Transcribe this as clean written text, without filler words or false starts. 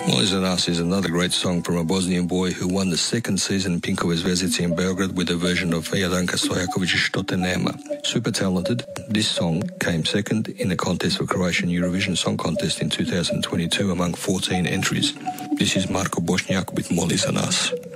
Moli za nas is another great song from a Bosnian boy who won the second season Pinkove Zvezdice in Belgrade with a version of Jadranka Stojaković's Što te nema. Super talented, this song came second in the contest for Croatian Eurovision Song Contest in 2022 among 14 entries. This is Marko Bošnjak with Moli za nas.